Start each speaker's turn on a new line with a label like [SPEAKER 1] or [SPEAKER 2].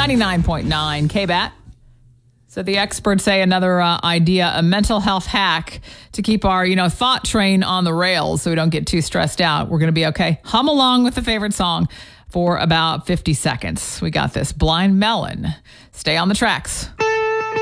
[SPEAKER 1] 99.9 KBAT. So the experts say another idea, a mental health hack to keep our, thought train on the rails so we don't get too stressed out. We're going to be okay. Hum along with the favorite song for about 50 seconds. We got this. Blind Melon. Stay on the tracks.